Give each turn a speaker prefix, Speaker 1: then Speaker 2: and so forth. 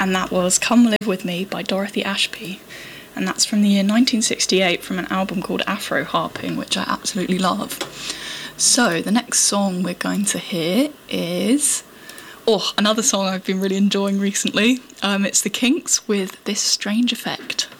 Speaker 1: and that was Come Live With Me by Dorothy Ashby, and that's from the year 1968 from an album called Afro Harping, which I absolutely love. So the next song we're going to hear is another song I've been really enjoying recently. It's The Kinks with This Strange Effect.